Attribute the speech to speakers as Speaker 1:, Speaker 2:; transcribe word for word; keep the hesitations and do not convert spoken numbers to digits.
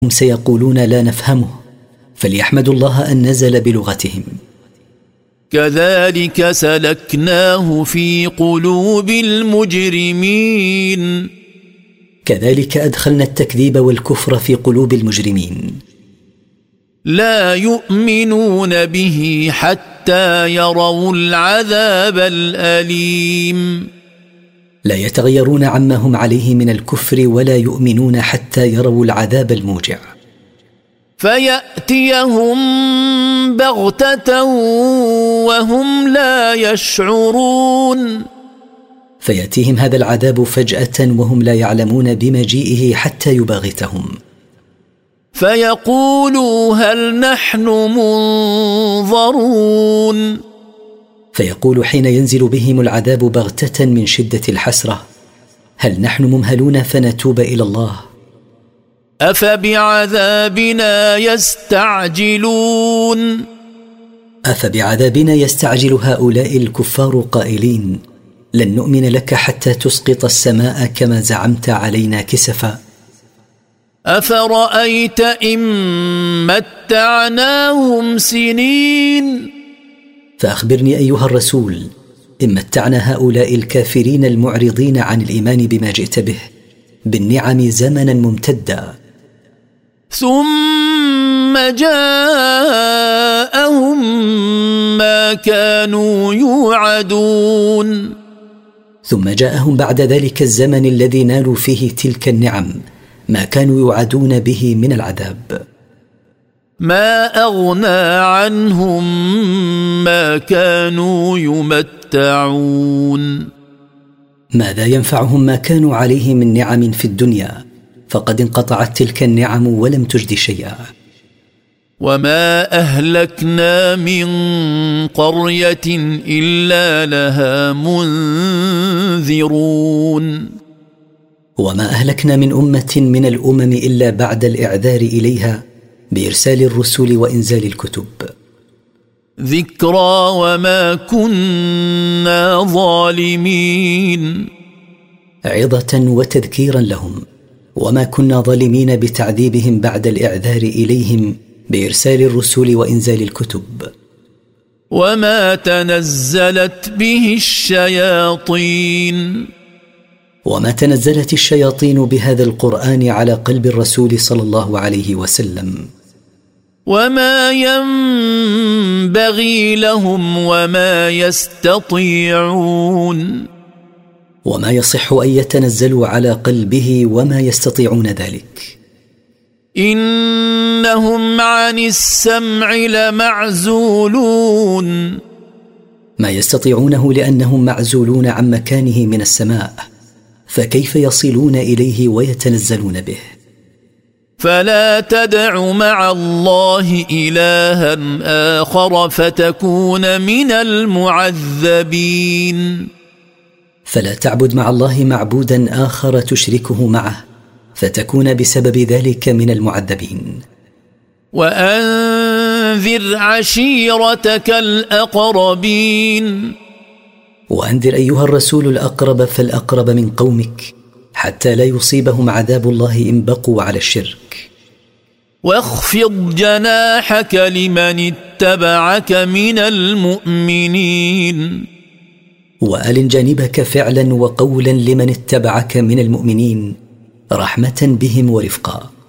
Speaker 1: سيقولون لا نفهمه، فليحمدوا الله أن نزل بلغتهم.
Speaker 2: كذلك سلكناه في قلوب المجرمين.
Speaker 1: كذلك أدخلنا التكذيب والكفر في قلوب المجرمين.
Speaker 2: لا يؤمنون به حتى يروا العذاب الأليم.
Speaker 1: لا يتغيرون عما هم عليه من الكفر ولا يؤمنون حتى يروا العذاب الموجع.
Speaker 2: فيأتيهم بغتة وهم لا يشعرون.
Speaker 1: فيأتيهم هذا العذاب فجأة وهم لا يعلمون بمجيئه حتى يباغتهم.
Speaker 2: فيقولوا هل نحن منظرون.
Speaker 1: فيقول حين ينزل بهم العذاب بغتة من شدة الحسرة: هل نحن ممهلون فنتوب إلى الله؟
Speaker 2: أفبعذابنا يستعجلون.
Speaker 1: أفبعذابنا يستعجل هؤلاء الكفار قائلين: لن نؤمن لك حتى تسقط السماء كما زعمت علينا كسفا.
Speaker 2: أفرأيت إن متعناهم سنين.
Speaker 1: فأخبرني أيها الرسول، إن متعنا هؤلاء الكافرين المعرضين عن الإيمان بما جئت به بالنعم زمنا ممتدا،
Speaker 2: ثم جاءهم ما كانوا يوعدون.
Speaker 1: ثم جاءهم بعد ذلك الزمن الذي نالوا فيه تلك النعم ما كانوا يوعدون به من العذاب.
Speaker 2: ما أغنى عنهم ما كانوا يمتعون.
Speaker 1: ماذا ينفعهم ما كانوا عليه من نعم في الدنيا، فقد انقطعت تلك النعم ولم تجد شيئا.
Speaker 2: وما أهلكنا من قرية إلا لها منذرون.
Speaker 1: وما أهلكنا من أمة من الأمم إلا بعد الإعذار إليها بإرسال الرسل وإنزال الكتب.
Speaker 2: ذكرى وما كنا ظالمين.
Speaker 1: عظة وتذكيرا لهم، وما كنا ظالمين بتعذيبهم بعد الإعذار إليهم بإرسال الرسل وإنزال الكتب.
Speaker 2: وما تنزلت به الشياطين.
Speaker 1: وما تنزلت الشياطين بهذا القرآن على قلب الرسول صلى الله عليه وسلم.
Speaker 2: وما ينبغي لهم وما يستطيعون.
Speaker 1: وما يصح أن يتنزلوا على قلبه وما يستطيعون ذلك.
Speaker 2: إنهم عن السمع لمعزولون.
Speaker 1: ما يستطيعونه لأنهم معزولون عن مكانه من السماء، فكيف يصلون إليه ويتنزلون به؟
Speaker 2: فلا تدع مع الله إلها آخر فتكون من المعذبين.
Speaker 1: فلا تعبد مع الله معبودا آخر تشركه معه فتكون بسبب ذلك من المعذبين.
Speaker 2: وأنذر عشيرتك الأقربين.
Speaker 1: وأنذر أيها الرسول الأقرب فالأقرب من قومك حتى لا يصيبهم عذاب الله إن بقوا على الشرك.
Speaker 2: واخفض جناحك لمن اتبعك من المؤمنين.
Speaker 1: وألن جانبك فعلا وقولا لمن اتبعك من المؤمنين رحمة بهم ورفقا.